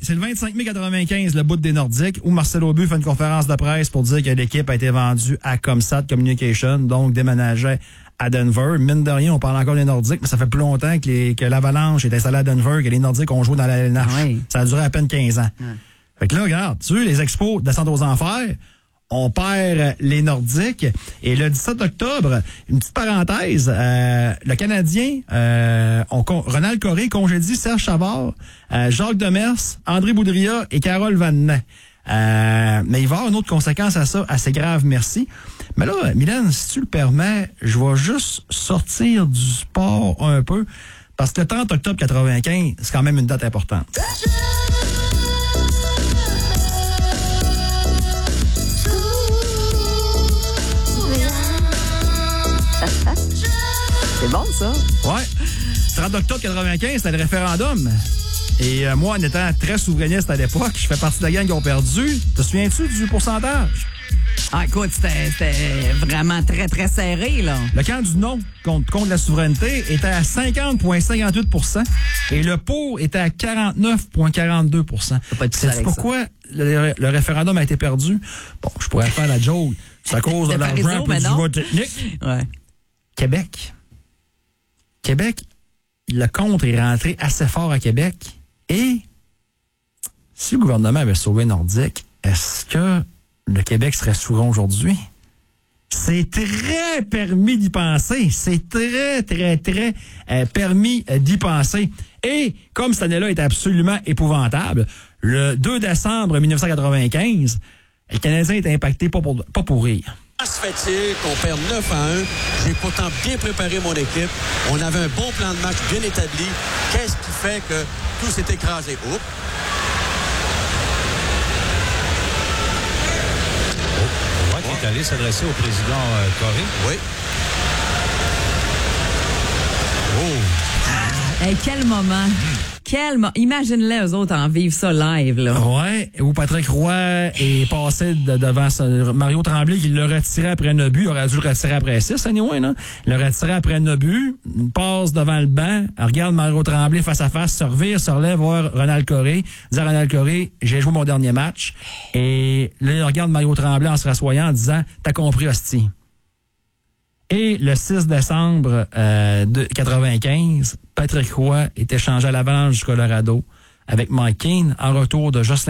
c'est le 25 mai 95, le bout des Nordiques, où Marcel Aubut fait une conférence de presse pour dire que l'équipe a été vendue à Comsat Communication, donc déménageait à Denver. Mine de rien, on parle encore des Nordiques, mais ça fait plus longtemps que l'Avalanche est installée à Denver, que les Nordiques ont joué dans la LNH. Oui. Ça a duré à peine 15 ans. Fait que là, regarde, tu vois, les Expos descendent aux enfers. On perd les Nordiques. Et le 17 octobre, une petite parenthèse, le Canadien, Ronald Coré congédie Serge Savard, Jacques Demers, André Boudria et Carole Vananen. Mais il va y avoir une autre conséquence à ça, assez grave, merci. Mais là, Mylène, si tu le permets, je vais juste sortir du sport un peu, parce que le 30 octobre 95, c'est quand même une date importante. C'est bon, ça? Ouais. 30 octobre 95, c'était le référendum. Et moi, en étant très souverainiste à l'époque, je fais partie de la gang qui ont perdu. Te souviens-tu du pourcentage? Ah, écoute, c'était vraiment très, très serré, là. Le camp du non contre la souveraineté était à 50,58 % et le pour était à 49,42 %. C'est pourquoi le référendum a été perdu? Bon, je pourrais faire la joke. C'est à cause de l'argent et du vote technique. Ouais. Québec, le contre est rentré assez fort à Québec. Et si le gouvernement avait sauvé Nordique, est-ce que le Québec serait souverain aujourd'hui? C'est très permis d'y penser. C'est très, très, très permis d'y penser. Et comme cette année-là était absolument épouvantable, le 2 décembre 1995, le Canadien est impacté pas pour rire. Se fait-il qu'on perd 9-1. J'ai pourtant bien préparé mon équipe. On avait un bon plan de match bien établi. Qu'est-ce qui fait que tout s'est écrasé? Oups. On voit qu'il est allé s'adresser au président Coré. Oui. Oh. Hey, quel moment! Imagine-les, eux autres, en vivre ça live, là. Ouais, où Patrick Roy est passé devant Mario Tremblay, qui l'a retiré après un but. Il aurait dû le retirer après 6, anyway, là. Il l'a retiré après un but, passe devant le banc, regarde Mario Tremblay face à face, se revire, se relève, voir Ronald Coré, dire à Ronald Coré, j'ai joué mon dernier match. Et là, il regarde Mario Tremblay en se rassoyant, en disant, t'as compris, hostie. Et le 6 décembre 95, Patrick Roy est échangé à l'Avalanche du Colorado avec Mike Keane en retour de Jocelyn